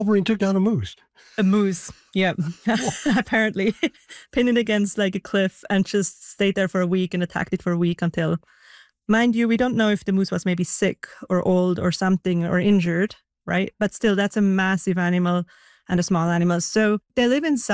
Wolverine took down a moose. A moose, yeah. Apparently, pinned it against like a cliff and just stayed there for a week and attacked it for a week until, mind you, we don't know if the moose was maybe sick or old or something or injured, right? But still, that's a massive animal and a small animal. So they live in